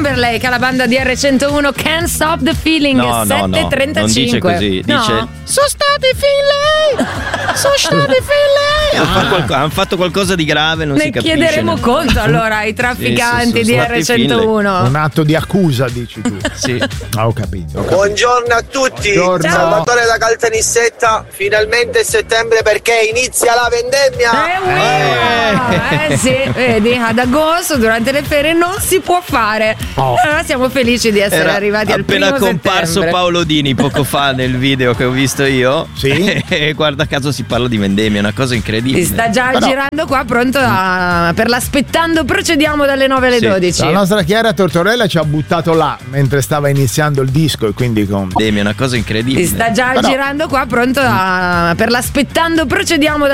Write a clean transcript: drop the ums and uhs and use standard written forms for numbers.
Timberlake alla banda DR101, Can't Stop the Feeling. No, 7:35. non dice così, dice So stati feeling. hanno fatto qualcosa di grave, non ne si capisce. chiederemo conto allora ai trafficanti di R101. Un atto di accusa, dici tu. Sì. Ho capito. Buongiorno a tutti. Buongiorno. Salvatore da Caltanissetta. Finalmente è settembre perché inizia la vendemmia. Sì, vedi, ad agosto durante le ferie non si può fare. Allora siamo felici di essere arrivati al primo appena comparso settembre. Paolo Dini poco fa nel video che ho visto io. Sì. E guarda caso si parla di vendemmia, è una cosa incredibile. Si sta già girando qua, pronto per l'aspettando. Procediamo dalle 9 alle 12. La nostra Chiara Tortorella ci ha buttato là mentre stava iniziando il disco e quindi con Vendemmia è una cosa incredibile. Si sta già girando qua, pronto per l'aspettando. Procediamo